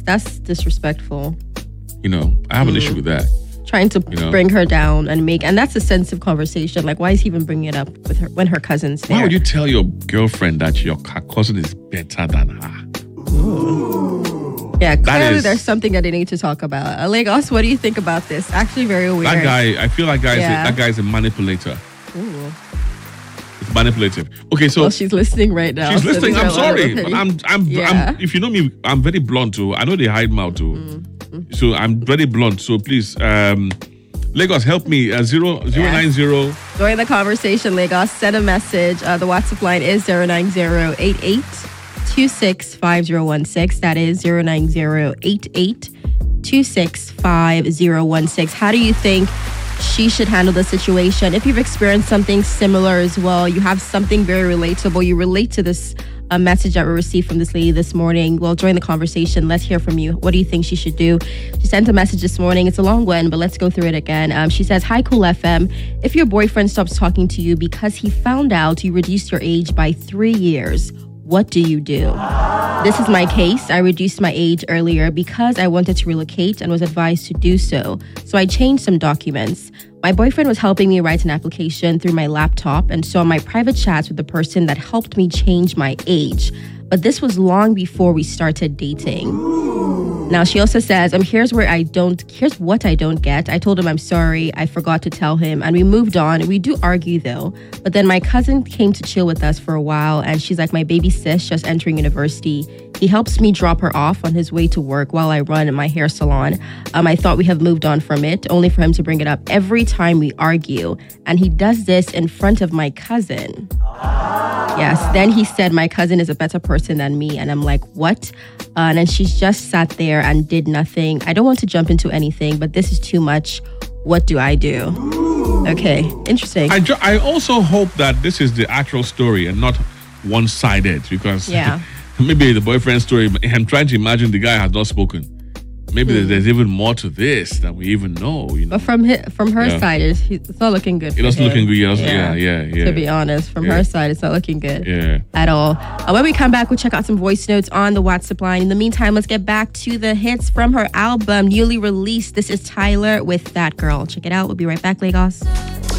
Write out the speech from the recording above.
That's disrespectful. I have an issue with that. Trying to bring her down and that's a sensitive conversation. Like, why is he even bringing it up with her when her cousin's there? Why would you tell your girlfriend that your cousin is better than her? Yeah, clearly there's something that they need to talk about. Lagos, what do you think about this? Actually, very weird. That guy, I feel like that guy is a manipulator. Ooh. It's manipulative. Okay, so well, she's listening right now. She's listening. I'm sorry, but I'm. If you know me, I'm very blunt too. I know they hide mouth too. So I'm very blunt. So please, Lagos, help me. 090. Join the conversation, Lagos. Send a message. The WhatsApp line is 09088265016. That is 09088265016. How do you think she should handle the situation? If you've experienced something similar as well, you have something very relatable, you relate to this message that we received from this lady this morning, well, join the conversation. Let's hear from you. What do you think she should do? She sent a message this morning. It's a long one, but let's go through it again. She says, "Hi, Cool FM. If your boyfriend stops talking to you because he found out you reduced your age by 3 years, what do you do?" This is my case. I reduced my age earlier because I wanted to relocate and was advised to do so. So I changed some documents. My boyfriend was helping me write an application through my laptop and saw my private chats with the person that helped me change my age. But this was long before we started dating. Now, she also says, here's what I don't get. I told him I'm sorry. I forgot to tell him. And we moved on. We do argue, though. But then my cousin came to chill with us for a while. And she's like my baby sis just entering university. He helps me drop her off on his way to work while I run my hair salon. I thought we have moved on from it, only for him to bring it up every time we argue. And he does this in front of my cousin. Yes. Then he said my cousin is a better person than me. And I'm like, what? And then she's just sat there and did nothing. I don't want to jump into anything, but this is too much. What do I do? Okay. Interesting. I also hope that this is the actual story and not one-sided, because maybe the boyfriend story, I'm trying to imagine the guy has not spoken. Maybe there's even more to this than we even know. But from her side, it's not looking good. It's looking good. Yeah. To be honest, from her side, it's not looking good at all. When we come back, we'll check out some voice notes on the WhatsApp line. In the meantime, let's get back to the hits from her album, newly released. This is Tyler with That Girl. Check it out. We'll be right back, Lagos.